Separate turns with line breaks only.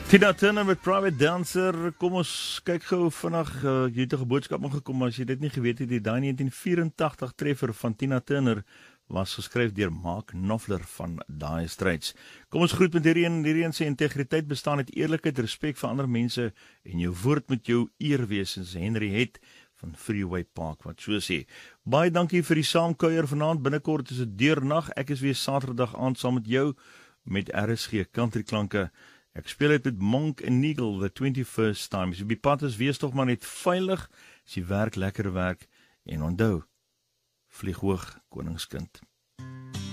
Tina Turner met Private Dancer. Kom ons kyk gou vinnig, jy het 'n boodskap ingekom, as jy dit nie geweet het, die 1984 treffer van Tina Turner was geskryf deur Mark Knopfler van Dire Straits. Kom ons groet met hierdie een sê integriteit bestaan uit eerlikheid, respek vir ander mense en jou woord moet jou eer wees, soos Henry Het van Freeway Park wat so sê. Baie dankie vir die saamkuier vanaand. Binnekort is dit deurnag. Ek is weer Saterdag aand saam met jou met RSG Country Klanke. Ek speel uit met Monk and Neagle, The 21st Time. As jy op die pad is, wees toch maar net veilig, as jy werk, lekker werk, en onthou, vlieg hoog, koningskind.